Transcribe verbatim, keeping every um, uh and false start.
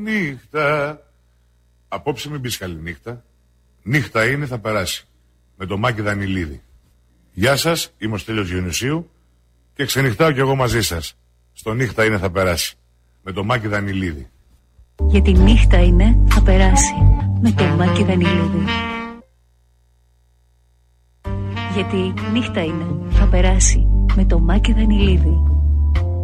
Νύχτα. Απόψε μην πεις καληνύχτα. Νύχτα είναι, θα περάσει. Με το Μάκη Δανειλίδη. Γεια σας, είμαι ο Στέλιος Διονυσίου και ξενυχτάω κι εγώ μαζί σας. Στο νύχτα είναι, θα περάσει. Με το Μάκη Δανειλίδη. Γιατί νύχτα είναι, θα περάσει. Με το Μάκη Δανειλίδη. Γιατί νύχτα είναι, θα περάσει. Με το Μάκη Δανειλίδη.